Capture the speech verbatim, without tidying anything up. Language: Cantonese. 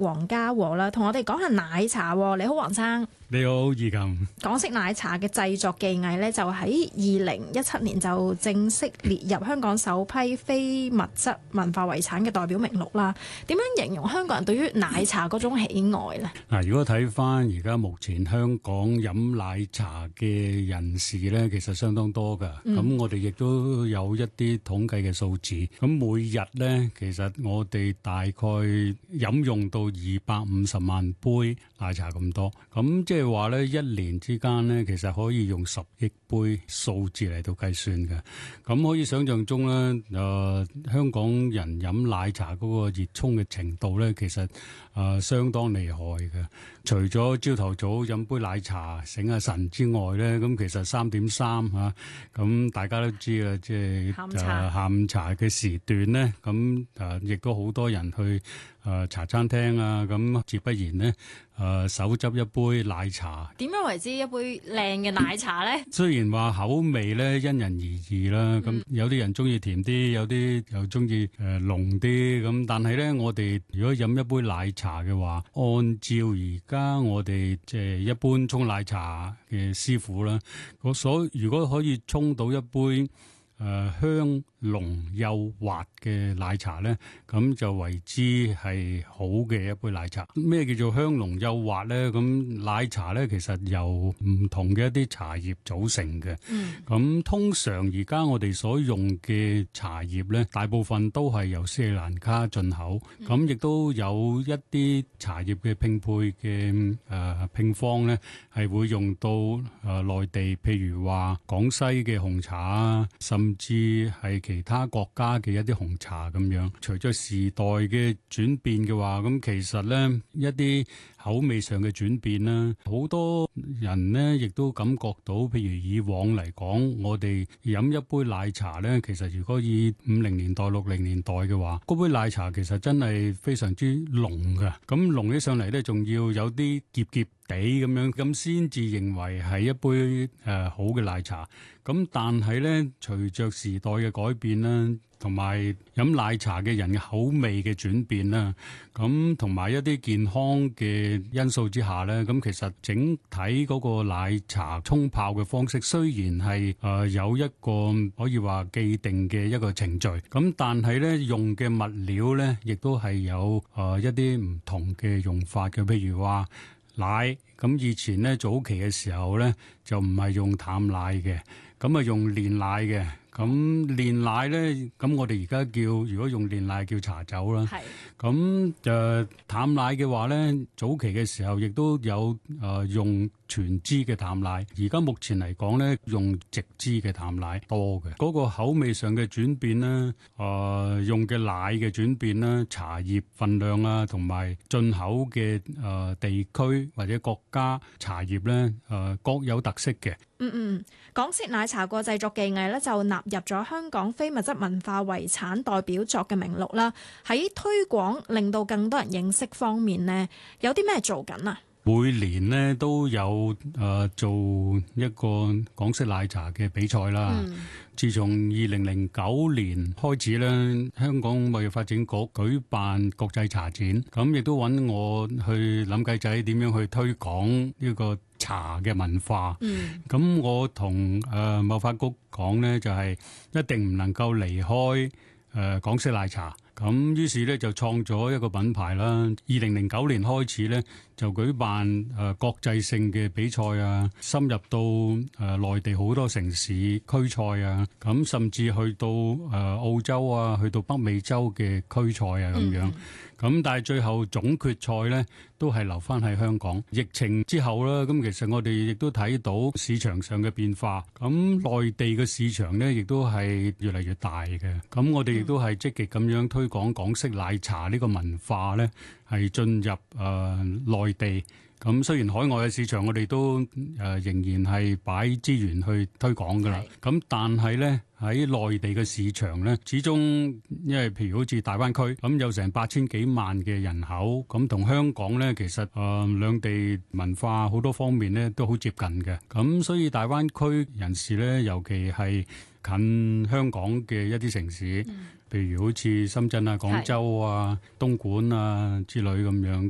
黃家和啦，同我哋講下奶茶。你好，黃生。 你好，怡琴。 港式奶茶嘅製作技藝呢，就喺二零一七年就正式列入香港首批非物質文化遺產嘅代表名錄啦。點樣形容香港人對於奶茶嗰種喜愛呢？ 嗱，如果睇翻而家目前香港飲奶茶嘅人士呢，其實相當多噶。咁、嗯、我哋亦都有一啲統計嘅數字。咁每日呢，其實我哋大概飲用到二百五十萬杯奶茶咁多。咁即係話呢，一年之間呢，其實可以用十億杯數字嚟到計算嘅。咁可以想象中呢，誒、呃、香港人飲奶茶嗰個熱衷嘅程度呢，其實誒、呃、相當厲害嘅。除咗朝頭早飲杯奶茶醒下神之外呢，咁其實三點三嚇，咁大家都知啦，即係誒下午茶嘅時段呢，咁誒亦都好多人去誒、呃、茶餐廳啊，咁自不然呢，誒、呃、手執一杯奶茶。點樣為之一杯靚嘅奶茶呢？ 雖然話口味咧因人而異啦，咁、嗯、有啲人中意甜啲，有啲又中意誒濃啲，咁但係咧，我哋如果飲一杯奶茶嘅話，按照而家我哋即係一般沖奶茶嘅師傅啦，我所如果可以沖到一杯誒、呃、香濃幼滑嘅奶茶呢，咁就為之係好嘅一杯奶茶。咩叫做香濃幼滑呢？咁奶茶呢，其實由唔同嘅一啲茶葉組成嘅。咁、嗯、通常而家我哋所用嘅茶葉呢，大部分都係由斯里蘭卡進口。咁亦、嗯、都有一啲茶葉嘅拼配嘅誒、呃、拼方呢，係會用到誒、呃、內地，譬如話廣西嘅紅茶啊，甚至係其他國家嘅一啲紅茶咁樣。隨着時代嘅轉變嘅話，咁其實咧一啲口味上嘅轉變啦，好多人呢亦都感覺到，譬如以往嚟講，我哋飲一杯奶茶呢，其實如果以五零年代、六零年代嘅話，嗰杯奶茶其實真係非常之濃㗎。咁濃起上嚟呢，仲要有啲澀澀地咁樣，咁先至認為係一杯誒、呃、好嘅奶茶。咁但係呢，隨着時代嘅改變啦，同埋飲奶茶嘅人嘅口味嘅轉變啦，咁同埋一啲健康嘅因素之下呢，咁其實整體嗰個奶茶沖泡嘅方式雖然係誒、呃、有一個可以話既定嘅一個程序，咁但係呢，用嘅物料呢，亦都係有誒、呃、一啲唔同嘅用法嘅，譬如話奶，咁以前呢，早期嘅時候呢，就唔係用淡奶嘅，咁啊用煉奶嘅。咁煉奶咧，咁我哋而家叫，如果用煉奶叫茶酒啦。係。咁誒淡奶嘅話咧，早期嘅時候亦都有誒、呃、用全脂嘅淡奶。而家目前嚟講咧，用直脂嘅淡奶多嘅。嗰個口味上嘅轉變咧，誒、呃、用嘅奶嘅轉變啦，茶葉分量啊，同埋進口嘅誒、呃、地區或者國家茶葉咧，誒、呃、各有特色嘅。 嗯嗯，港式奶茶個製作技藝咧就納入咗香港非物質文化遺產代表作嘅名錄啦。喺推廣令到更多人認識方面呢，有啲咩做緊啊？ 每年呢都有誒、呃、做一個港式奶茶嘅比賽啦。嗯、自從二零零九年開始咧，香港貿易發展局舉辦國際茶展，咁亦都揾我去諗計仔點樣去推廣呢個茶嘅文化。咁、嗯、我同誒貿發局講呢，就係、是、一定唔能夠離開誒、呃、港式奶茶。咁於是咧就創咗一個品牌啦。二零零九年開始咧就舉辦誒、呃、國際性嘅比賽啊，深入到誒、呃、內地好多城市區賽啊，咁甚至去到誒、呃、澳洲啊，去到北美洲嘅區賽啊咁樣。咁、嗯、但係最後總決賽咧都係留翻喺香港。疫情之後啦，咁其實我哋亦都睇到市場上嘅變化。咁內地嘅市場咧亦都係越嚟越大嘅。咁我哋亦都係積極咁樣推講港式奶茶呢個文化咧，係進入誒、呃、內地。咁雖然海外嘅市場我哋都誒、呃、仍然係擺資源去推廣噶啦，咁是但係咧喺內地嘅市場咧，始終因為譬如好似大灣區咁有成八千幾萬嘅人口，咁同香港咧其實誒、呃、兩地文化好多方面咧都好接近嘅，咁所以大灣區人士咧，尤其係近香港嘅一啲城市，譬、嗯、如好似深圳啊、廣州啊、是東莞啊之類咁樣。